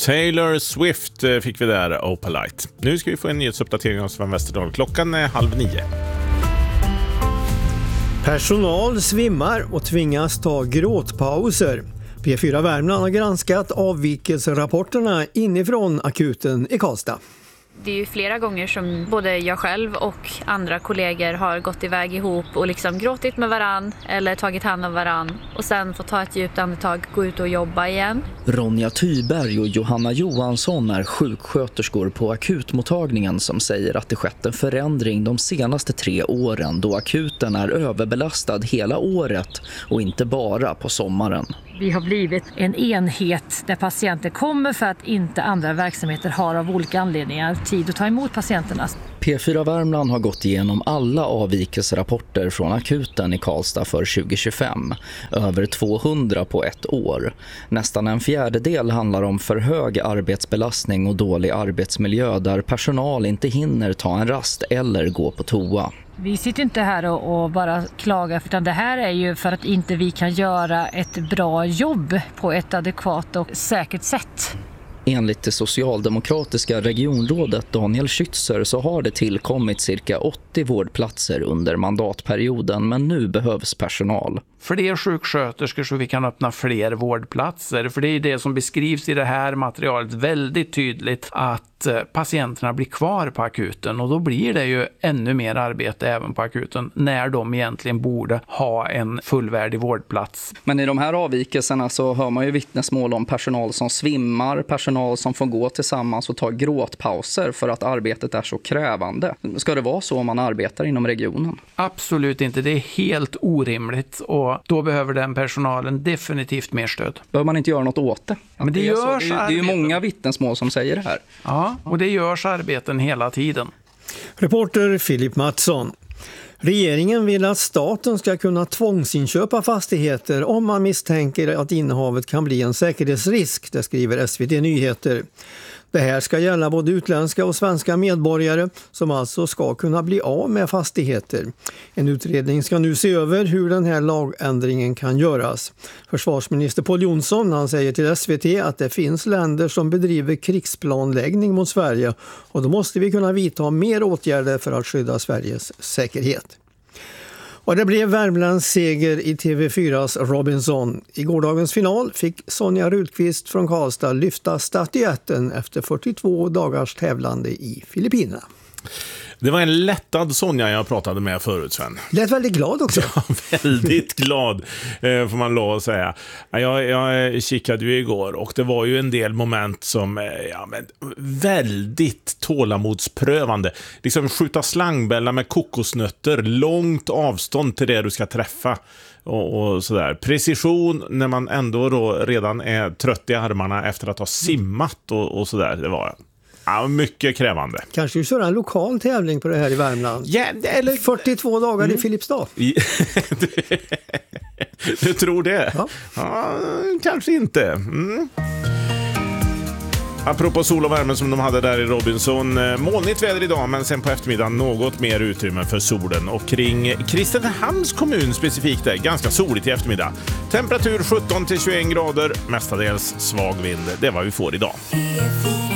Taylor Swift fick vi där, Opalite. Nu ska vi få en nyhetsuppdatering av Sven Westerdahl. Klockan är 8:30. Personal svimmar och tvingas ta gråtpauser. P4 Värmland har granskat avvikelserapporterna inifrån akuten i Karlstad. Det är ju flera gånger som både jag själv och andra kollegor har gått iväg ihop och liksom gråtit med varann eller tagit hand om varann och sen får ta ett djupt andetag, gå ut och jobba igen. Ronja Thyberg och Johanna Johansson är sjuksköterskor på akutmottagningen som säger att det skett en förändring de senaste 3 åren då akuten är överbelastad hela året och inte bara på sommaren. Vi har blivit en enhet där patienter kommer för att inte andra verksamheter har av olika anledningar tid att ta emot patienterna. P4 Värmland har gått igenom alla avvikelserapporter från akuten i Karlstad för 2025. Över 200 på ett år. Nästan en fjärdedel handlar om för hög arbetsbelastning och dålig arbetsmiljö där personal inte hinner ta en rast eller gå på toa. Vi sitter inte här och bara klagar, utan det här är ju för att inte vi kan göra ett bra jobb på ett adekvat och säkert sätt. Enligt det socialdemokratiska regionrådet Daniel Schützer så har det tillkommit cirka 80 vårdplatser under mandatperioden, men nu behövs personal. Fler sjuksköterskor så vi kan öppna fler vårdplatser. För det är det som beskrivs i det här materialet väldigt tydligt att patienterna blir kvar på akuten. Och då blir det ju ännu mer arbete även på akuten när de egentligen borde ha en fullvärdig vårdplats. Men i de här avvikelserna så hör man ju vittnesmål om personal som svimmar, personal som får gå tillsammans och ta gråtpauser för att arbetet är så krävande. Ska det vara så om man arbetar inom regionen? Absolut inte, det är helt orimligt och då behöver den personalen definitivt mer stöd. Behöver man inte göra något åt det? Men det är ju många vittnesmål som säger det här. Ja, och det görs arbeten hela tiden. Reporter Filip Mattsson. Regeringen vill att staten ska kunna tvångsinköpa fastigheter om man misstänker att innehavet kan bli en säkerhetsrisk, det skriver SvD Nyheter. Det här ska gälla både utländska och svenska medborgare som alltså ska kunna bli av med fastigheter. En utredning ska nu se över hur den här lagändringen kan göras. Försvarsminister Pål Jonsson han säger till SVT att det finns länder som bedriver krigsplanläggning mot Sverige och då måste vi kunna vidta mer åtgärder för att skydda Sveriges säkerhet. Och det blev Värmlands seger i TV4s Robinson. I gårdagens final fick Sonja Rudqvist från Karlstad lyfta statyetten efter 42 dagars tävlande i Filippinerna. Det var en lättad Sonja jag pratade med förut, Sven. Lät väldigt glad också. Ja, väldigt glad får man lov att säga. Jag kikade ju igår och det var ju en del moment som väldigt tålamodsprövande. Liksom skjuta slangbällar med kokosnötter, långt avstånd till det du ska träffa. Och sådär. Precision när man ändå då redan är trött i armarna efter att ha simmat och sådär. Det var mycket krävande. Kanske vi kör en lokal tävling på det här i Värmland. Ja, eller 42 dagar i Filipstad. Du tror det? Ja, kanske inte. Apropå sol och värme som de hade där i Robinson. Molnigt väder idag, men sen på eftermiddagen något mer utrymme för solen. Och kring Kristinehamns kommun specifikt där, ganska soligt i eftermiddag. Temperatur 17-21 grader, mestadels svag vind. Det är vad vi får idag.